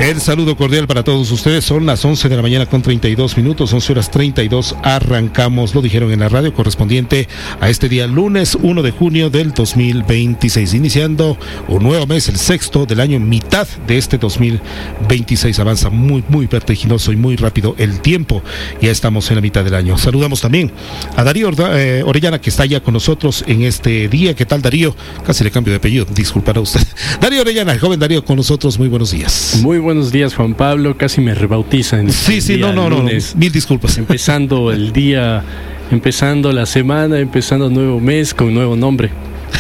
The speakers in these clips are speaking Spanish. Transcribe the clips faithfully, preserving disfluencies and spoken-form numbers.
El saludo cordial para todos ustedes. Son las once de la mañana con treinta y dos minutos, once horas treinta y dos. Arrancamos, lo dijeron en la radio, correspondiente a este día lunes uno de junio del dos mil veintiséis, iniciando un nuevo mes, el sexto del año, mitad de este dos mil veintiséis. Avanza muy, muy vertiginoso y muy rápido el tiempo. Ya estamos en la mitad del año. Saludamos también a Darío eh, Orellana, que está ya con nosotros en este día. ¿Qué tal, Darío? Casi le cambio de apellido, disculpará usted. Darío Orellana, el joven Darío, con nosotros. Muy buenos días. Muy buenos días, Juan Pablo. Casi me rebautizan. Sí, sí, no, no, no, no. Mil disculpas. Empezando el día, empezando la semana, empezando un nuevo mes con un nuevo nombre.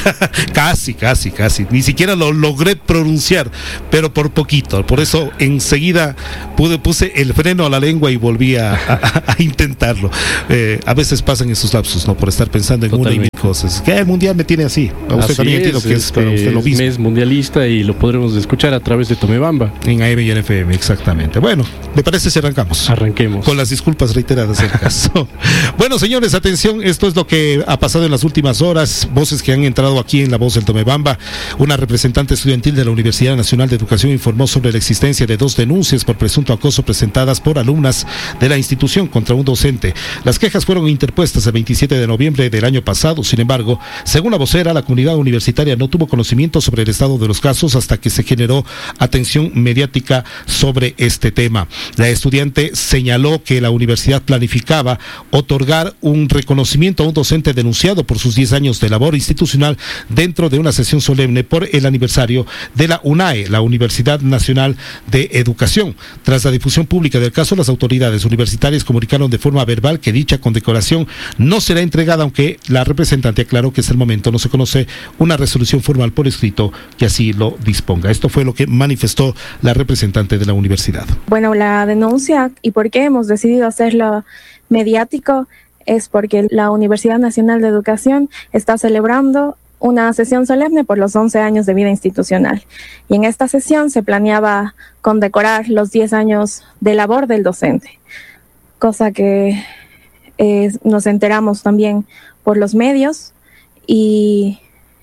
Casi, casi, casi. Ni siquiera lo logré pronunciar, pero por poquito. Por eso enseguida pude, puse el freno a la lengua y volví a, a, a intentarlo. Eh, a veces pasan esos lapsos, ¿no? Por estar pensando en Totalmente. una y mil cosas. Que el mundial me tiene así. A usted así también es, entiendo que es, este, para usted lo mismo. Es mundialista y lo podremos escuchar a través de Tomebamba. En A M y en F M, exactamente. Bueno, ¿me parece si arrancamos? Arranquemos. Con las disculpas reiteradas del caso. Bueno, señores, atención. Esto es lo que ha pasado en las últimas horas. Voces que han entrado aquí en La Voz del Tomebamba. Una representante estudiantil de la Universidad Nacional de Educación informó sobre la existencia de dos denuncias por presunto acoso presentadas por alumnas de la institución contra un docente. Las quejas fueron interpuestas el veintisiete de noviembre del año pasado. Sin embargo, según la vocera, la comunidad universitaria no tuvo conocimiento sobre el estado de los casos hasta que se generó atención mediática sobre este tema. La estudiante señaló que la universidad planificaba otorgar un reconocimiento a un docente denunciado por sus diez años de labor institucional dentro de una sesión solemne por el aniversario de la UNAE, la Universidad Nacional de Educación. Tras la difusión pública del caso, las autoridades universitarias comunicaron de forma verbal que dicha condecoración no será entregada, aunque la representante aclaró que hasta el momento no se conoce una resolución formal por escrito que así lo disponga. Esto fue lo que manifestó la representante de la universidad. Bueno, la denuncia y por qué hemos decidido hacerlo mediático es porque la Universidad Nacional de Educación está celebrando una sesión solemne por los once años de vida institucional. Y en esta sesión se planeaba condecorar los diez años de labor del docente, cosa que eh, nos enteramos también por los medios y,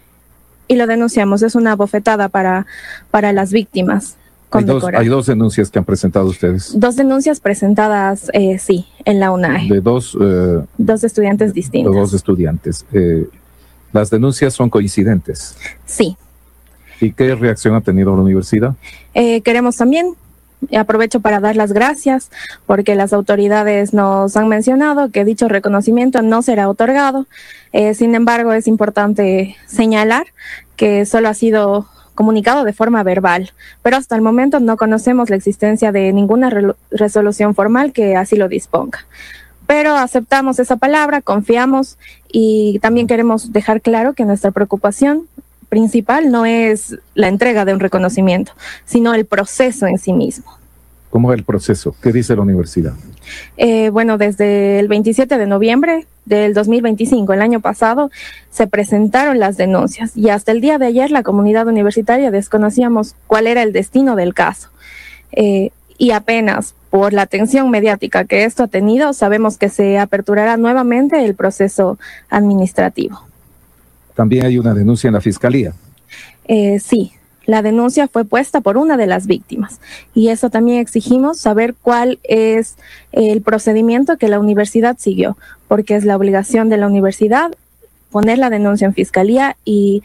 y lo denunciamos. Es una bofetada para, para las víctimas. Hay dos, hay dos denuncias que han presentado ustedes. Dos denuncias presentadas, eh, sí, en la UNAE. De dos... Eh, dos estudiantes distintos. De dos estudiantes. Eh, ¿Las denuncias son coincidentes? Sí. ¿Y qué reacción ha tenido la universidad? Eh, queremos también, aprovecho para dar las gracias, porque las autoridades nos han mencionado que dicho reconocimiento no será otorgado. Eh, sin embargo, es importante señalar que solo ha sido comunicado de forma verbal, pero hasta el momento no conocemos la existencia de ninguna re- resolución formal que así lo disponga. Pero aceptamos esa palabra, confiamos y también queremos dejar claro que nuestra preocupación principal no es la entrega de un reconocimiento, sino el proceso en sí mismo. ¿Cómo es el proceso? ¿Qué dice la universidad? Eh, bueno, desde el veintisiete de noviembre del dos mil veinticinco, el año pasado, se presentaron las denuncias y hasta el día de ayer la comunidad universitaria desconocíamos cuál era el destino del caso. Eh, y apenas por la atención mediática que esto ha tenido, sabemos que se aperturará nuevamente el proceso administrativo. También hay una denuncia en la fiscalía. Eh, sí, la denuncia fue puesta por una de las víctimas y eso también exigimos saber cuál es el procedimiento que la universidad siguió, porque es la obligación de la universidad poner la denuncia en fiscalía y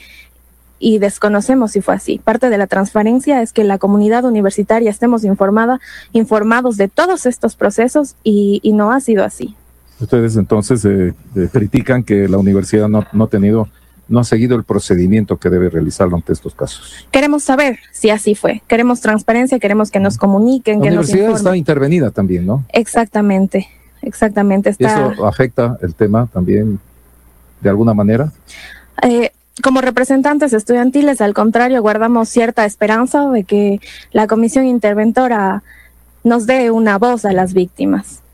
y desconocemos si fue así. Parte de la transparencia es que la comunidad universitaria estemos informada, informados de todos estos procesos y, y no ha sido así. Ustedes entonces eh, eh, critican que la universidad no, no ha tenido, no ha seguido el procedimiento que debe realizarlo ante estos casos. Queremos saber si así fue. Queremos transparencia, queremos que nos comuniquen, la que nos informen. La universidad está intervenida también, ¿no? Exactamente, exactamente. Está... ¿Y eso afecta el tema también de alguna manera? Eh, Como representantes estudiantiles, al contrario, guardamos cierta esperanza de que la comisión interventora nos dé una voz a las víctimas.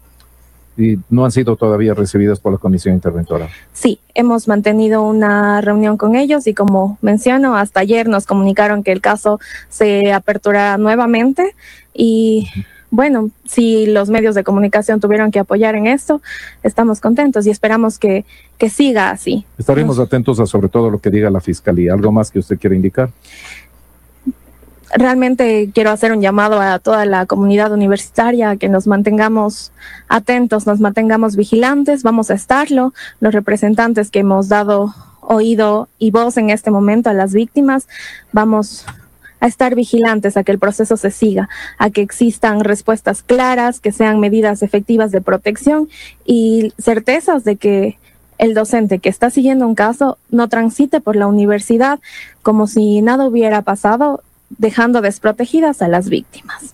¿Y no han sido todavía recibidas por la comisión interventora? Sí, hemos mantenido una reunión con ellos y como menciono, hasta ayer nos comunicaron que el caso se aperturará nuevamente y... Uh-huh. Bueno, si los medios de comunicación tuvieron que apoyar en esto, estamos contentos y esperamos que, que siga así. Estaremos Nos... atentos a sobre todo lo que diga la Fiscalía. ¿Algo más que usted quiera indicar? realmente quiero hacer un llamado a toda la comunidad universitaria que nos mantengamos atentos, nos mantengamos vigilantes. Vamos a estarlo, los representantes que hemos dado oído y voz en este momento a las víctimas, vamos a estar vigilantes a que el proceso se siga, a que existan respuestas claras, que sean medidas efectivas de protección y certezas de que el docente que está siguiendo un caso no transite por la universidad como si nada hubiera pasado, dejando desprotegidas a las víctimas.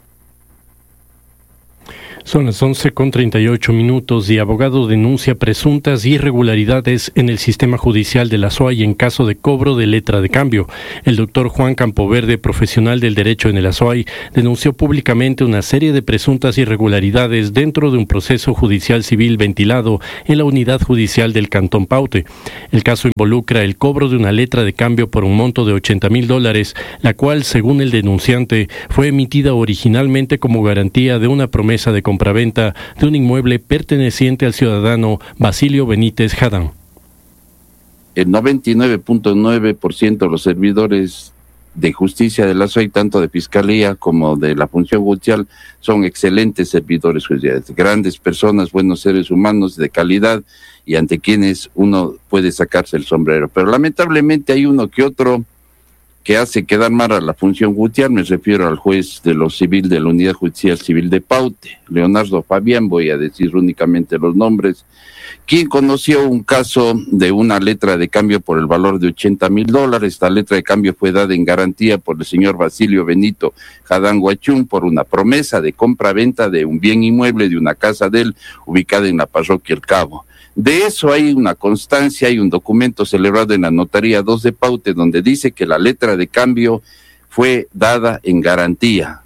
Son las once con treinta y ocho minutos y abogado denuncia presuntas irregularidades en el sistema judicial de la S O A Y en caso de cobro de letra de cambio. El doctor Juan Campoverde, profesional del derecho en el S O A Y, denunció públicamente una serie de presuntas irregularidades dentro de un proceso judicial civil ventilado en la unidad judicial del Cantón Paute. El caso involucra el cobro de una letra de cambio por un monto de ochenta mil dólares, la cual, según el denunciante, fue emitida originalmente como garantía de una promesa de compraventa de un inmueble perteneciente al ciudadano Basilio Benítez Jadán. El noventa y nueve punto nueve por ciento de los servidores de justicia de la S O A Y, tanto de fiscalía como de la función judicial, son excelentes servidores judiciales, grandes personas, buenos seres humanos de calidad y ante quienes uno puede sacarse el sombrero. Pero lamentablemente hay uno que otro que hace quedar mal a la función judicial. Me refiero al juez de lo civil de la Unidad Judicial Civil de Paute, Leonardo Fabián, voy a decir únicamente los nombres, quien conoció un caso de una letra de cambio por el valor de ochenta mil dólares. Esta letra de cambio fue dada en garantía por el señor Basilio Benito Jadán Huachún por una promesa de compra-venta de un bien inmueble de una casa de él ubicada en la parroquia El Cabo. De eso hay una constancia, hay un documento celebrado en la Notaría dos de Paute donde dice que la letra de cambio fue dada en garantía.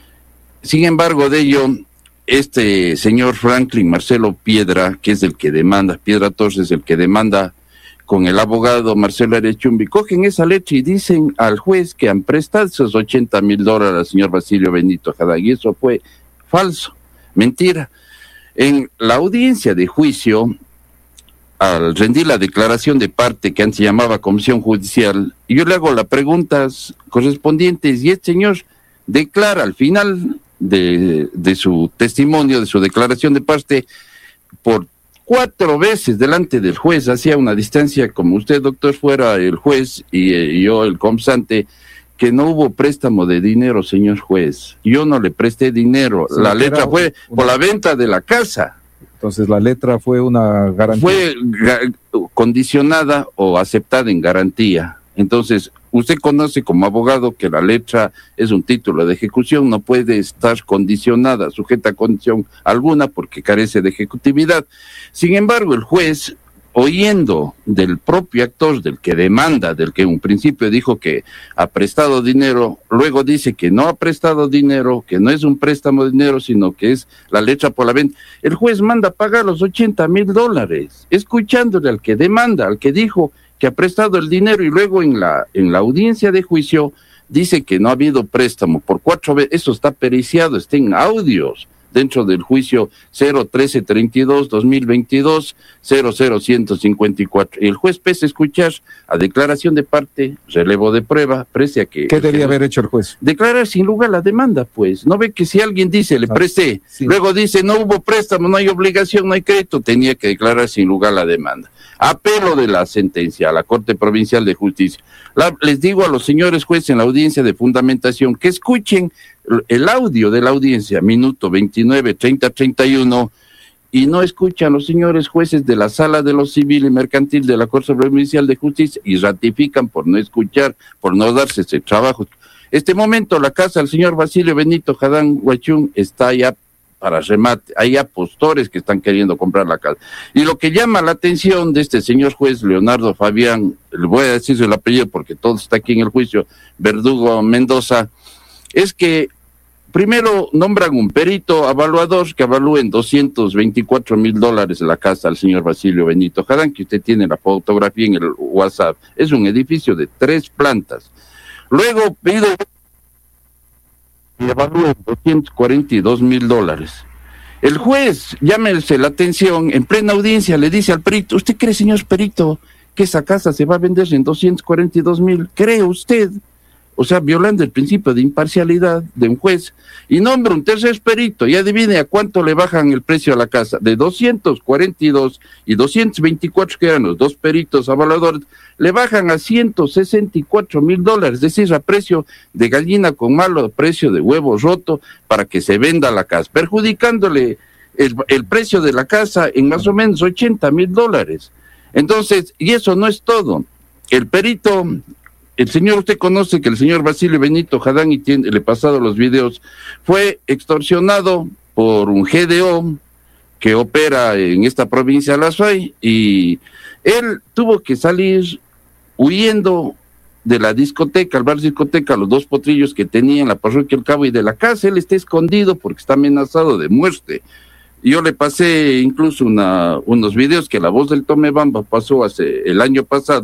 Sin embargo, de ello, este señor Franklin Marcelo Piedra, que es el que demanda, Piedra Torres es el que demanda con el abogado Marcelo Arechumbi, cogen esa letra y dicen al juez que han prestado esos ochenta mil dólares al señor Basilio Benito Jadán, y eso fue falso, mentira. En la audiencia de juicio, al rendir la declaración de parte que antes se llamaba comisión judicial, yo le hago las preguntas correspondientes y este señor declara al final de, de su testimonio, de su declaración de parte, por cuatro veces delante del juez, hacía una distancia como usted, doctor, fuera el juez y eh, yo el comsante, que no hubo préstamo de dinero, señor juez. Yo no le presté dinero, sí, la letra fue una... por la venta de la casa. Entonces la letra fue una garantía. Fue ga- condicionada o aceptada en garantía. Entonces, usted conoce como abogado que la letra es un título de ejecución, no puede estar condicionada, sujeta a condición alguna porque carece de ejecutividad. Sin embargo, el juez, oyendo del propio actor, del que demanda, del que en un principio dijo que ha prestado dinero, luego dice que no ha prestado dinero, que no es un préstamo de dinero, sino que es la letra por la venta. El juez manda pagar los ochenta mil dólares, escuchándole al que demanda, al que dijo que ha prestado el dinero, y luego en la, en la audiencia de juicio dice que no ha habido préstamo por cuatro veces. Eso está periciado, está en audios dentro del juicio cero trece treinta y dos dos mil veintidós cero cero ciento cincuenta y cuatro. Y el juez, pese a escuchar a declaración de parte, relevo de prueba, prese a que... ¿Qué debía haber hecho el juez? Declarar sin lugar la demanda, pues. ¿No ve que si alguien dice, le presté, sí, luego dice, no hubo préstamo, no hay obligación, no hay crédito, tenía que declarar sin lugar la demanda? Apelo de la sentencia a la Corte Provincial de Justicia. La, les digo a los señores jueces en la audiencia de fundamentación que escuchen el audio de la audiencia, minuto veintinueve, treinta, treinta y uno, y no escuchan los señores jueces de la Sala de lo Civil y Mercantil de la Corte Provincial de Justicia y ratifican por no escuchar, por no darse ese trabajo. Este momento la casa del señor Basilio Benito Jadán Huachún está ya para remate, hay apostores que están queriendo comprar la casa. Y lo que llama la atención de este señor juez Leonardo Fabián, le voy a decir el apellido porque todo está aquí en el juicio, Verdugo Mendoza, es que primero nombran un perito evaluador que evalúe en doscientos veinticuatro mil dólares la casa al señor Basilio Benito Jadán, que usted tiene la fotografía en el WhatsApp. Es un edificio de tres plantas. Luego pido y evalúe doscientos cuarenta y dos mil dólares. El juez, llámese la atención, en plena audiencia le dice al perito, ¿usted cree, señor perito, que esa casa se va a vender en doscientos cuarenta y dos mil? ¿Cree usted? o sea, violando el principio de imparcialidad de un juez, y nombra un tercer perito, y adivine a cuánto le bajan el precio a la casa, de doscientos cuarenta y dos y doscientos veinticuatro que eran los dos peritos avaladores, le bajan a ciento sesenta y cuatro mil dólares, es decir, a precio de gallina con malo precio de huevo roto, para que se venda la casa, perjudicándole el, el precio de la casa en más o menos ochenta mil dólares. Entonces, y eso no es todo, el perito... El señor, usted conoce que el señor Basilio Benito Jadán, y tiene, le he pasado los videos, fue extorsionado por un G D O que opera en esta provincia de La Suay, y él tuvo que salir huyendo de la discoteca, el bar discoteca, los dos potrillos que tenía en la parroquia El Cabo y de la casa. Él está escondido porque está amenazado de muerte. Yo le pasé incluso una, unos videos que La Voz del Tomebamba pasó hace el año pasado.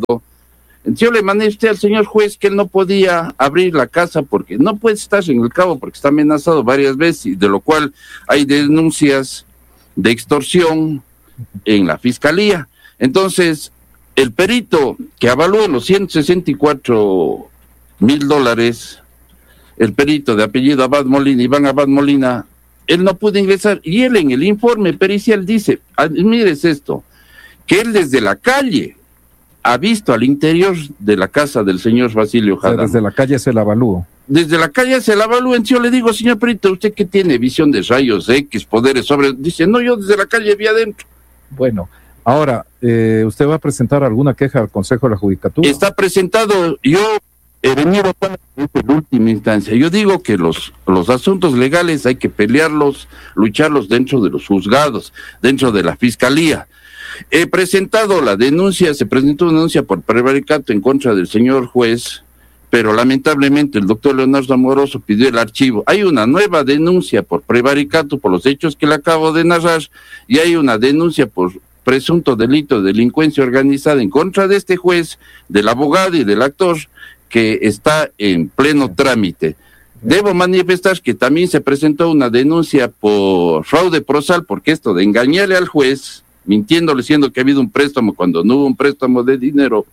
Yo le manifesté al señor juez que él no podía abrir la casa porque no puede estar en El Cabo porque está amenazado varias veces, y de lo cual hay denuncias de extorsión en la fiscalía. Entonces, el perito que avaló los ciento sesenta y cuatro mil dólares, el perito de apellido Abad Molina, Iván Abad Molina, él no pudo ingresar, y él en el informe pericial dice, mires esto, que él desde la calle ha visto al interior de la casa del señor Basilio Jadán. O sea, desde la calle se la evalúa. Desde la calle se la evalúa. Yo le digo, señor perito, ¿usted qué tiene? Visión de rayos X, poderes sobre... Dice, no, yo desde la calle vi adentro. Bueno, ahora, eh, ¿usted va a presentar alguna queja al Consejo de la Judicatura? Está presentado, yo he venido para en última instancia. Yo digo que los, los asuntos legales hay que pelearlos, lucharlos dentro de los juzgados, dentro de la fiscalía. He presentado la denuncia, se presentó una denuncia por prevaricato en contra del señor juez, pero lamentablemente el doctor Leonardo Amoroso pidió el archivo. Hay una nueva denuncia por prevaricato por los hechos que le acabo de narrar, y hay una denuncia por presunto delito de delincuencia organizada en contra de este juez, del abogado y del actor, que está en pleno trámite. Debo manifestar que también se presentó una denuncia por fraude procesal, porque esto de engañarle al juez, mintiéndole diciendo que ha habido un préstamo cuando no hubo un préstamo de dinero,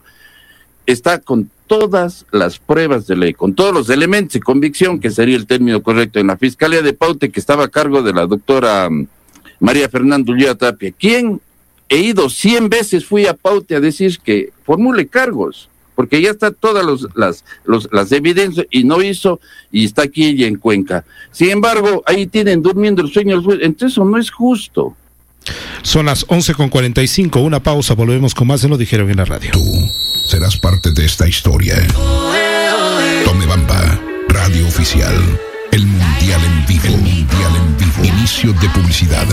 está con todas las pruebas de ley, con todos los elementos de convicción, que sería el término correcto, en la Fiscalía de Paute, que estaba a cargo de la doctora María Fernanda Ulloa Tapia, quien he ido cien veces, fui a Paute a decir que formule cargos, porque ya está todas los, las, los, las evidencias, y no hizo, y está aquí ella en Cuenca. Sin embargo, ahí tienen durmiendo el sueño, entonces eso no es justo. Son las once con cuarenta y cinco, una pausa, volvemos con más de Lo Dijeron en la Radio. Tú serás parte de esta historia. Tomebamba, radio oficial, el mundial en vivo, el mundial en vivo, inicio de publicidad.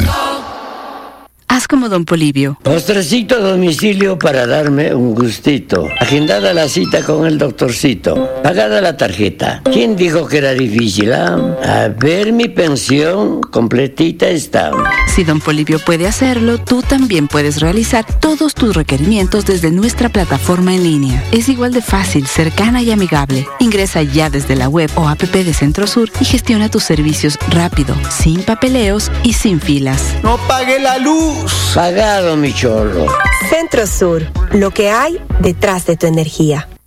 Haz como Don Polibio. Postrecito a domicilio para darme un gustito. Agendada la cita con el doctorcito. Pagada la tarjeta. ¿Quién dijo que era difícil? Ah? A ver, mi pensión completita está. Si Don Polibio puede hacerlo, tú también puedes realizar todos tus requerimientos desde nuestra plataforma en línea. Es igual de fácil, cercana y amigable. Ingresa ya desde la web o app de Centrosur y gestiona tus servicios rápido, sin papeleos y sin filas. ¡No pague la luz! Pagado, mi chorro. Centrosur, lo que hay detrás de tu energía.